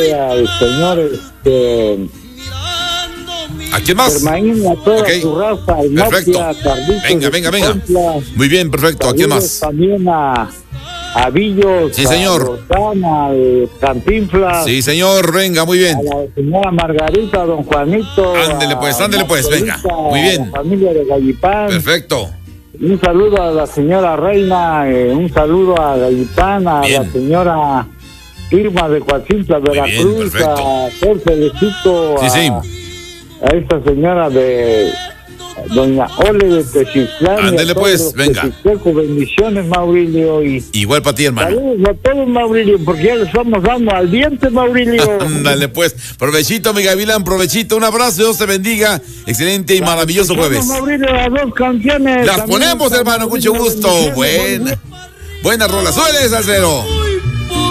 salude al señor ¿A quién más? Germain, a toda su raza, al perfecto. Nokia, Carlitos, Venga. Contla. Muy bien, perfecto. ¿A quién más? También a Villos, Sí, señor. a Rosana, al Cantinflas. Sí, señor, venga, muy bien. A la señora Margarita, a don Juanito. Ándele pues, venga. Muy bien. A la familia de Gallipán. Perfecto. Un saludo a la señora Reina, un saludo a Gallipán, a Bien. la señora Irma de Coatzintla, bien, Veracruz, perfecto. a Jorge Lecito, Sí. a esta señora de doña Ole de Techitlán. Ándele pues, venga. Bendiciones, Maurilio. Y Igual para ti, hermano. saludos a todos, Maurilio, porque ya le estamos dando al diente, Maurilio. Ándale pues. Provechito, mi Gavilán, provechito. Un abrazo, Dios te bendiga. Excelente y maravilloso jueves. Maurilio, las dos canciones. Las también ponemos, para hermano, con mucho Maurilio, gusto. bendiciones. Buena rola. Suele, Salcero.